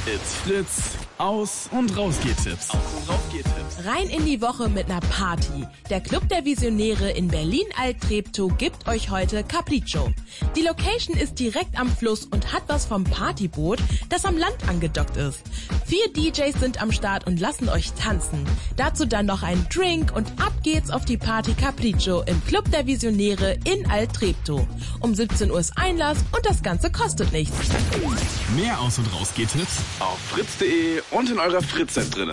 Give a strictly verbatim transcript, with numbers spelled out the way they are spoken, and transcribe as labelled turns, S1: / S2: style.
S1: It's Fritz. Aus- und Rausgehtipps. Aus- und Rausgehtipps.
S2: Rein in die Woche mit einer Party. Der Club der Visionäre in Berlin-Alt-Treptow gibt euch heute Capriccio. Die Location ist direkt am Fluss und hat was vom Partyboot, das am Land angedockt ist. Vier D Js sind am Start und lassen euch tanzen. Dazu dann noch ein Drink und ab geht's auf die Party Capriccio im Club der Visionäre in Alt-Treptow. Um siebzehn Uhr ist Einlass und das Ganze kostet nichts.
S1: Mehr Aus- und Rausgehtipps auf fritz punkt de und in eurer Fritz-App drinne.